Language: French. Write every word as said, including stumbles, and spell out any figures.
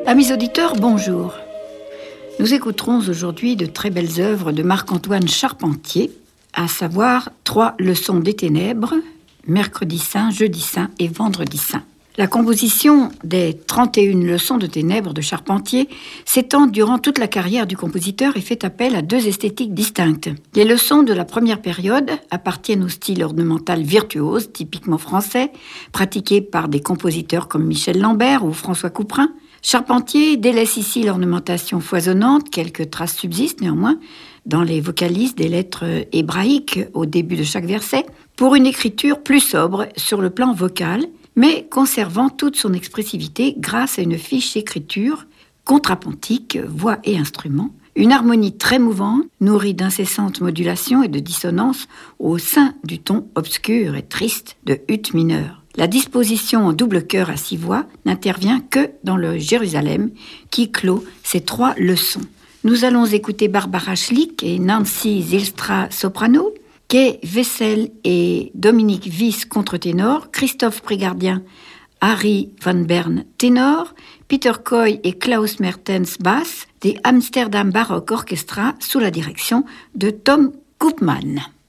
Amis auditeurs, bonjour. Nous écouterons aujourd'hui de très belles œuvres de Marc-Antoine Charpentier, à savoir trois leçons des ténèbres, mercredi saint, jeudi saint et vendredi saint. La composition des trente et une leçons de ténèbres de Charpentier s'étend durant toute la carrière du compositeur et fait appel à deux esthétiques distinctes. Les leçons de la première période appartiennent au style ornemental virtuose, typiquement français, pratiqué par des compositeurs comme Michel Lambert ou François Couperin. Charpentier délaisse ici l'ornementation foisonnante, quelques traces subsistent néanmoins dans les vocalises des lettres hébraïques au début de chaque verset, pour une écriture plus sobre sur le plan vocal, mais conservant toute son expressivité grâce à une fiche écriture contrapuntique, voix et instruments, une harmonie très mouvante, nourrie d'incessantes modulations et de dissonances au sein du ton obscur et triste de ut mineur. La disposition en double chœur à six voix n'intervient que dans le Jérusalem qui clôt ces trois leçons. Nous allons écouter Barbara Schlick et Nancy Zylstra soprano, Kay Wessel et Dominique Wyss contre-ténor, Christophe Prigardien, Harry Van Bern ténor, Peter Coy et Klaus Mertens basse, des Amsterdam Baroque Orchestra sous la direction de Tom Koopman.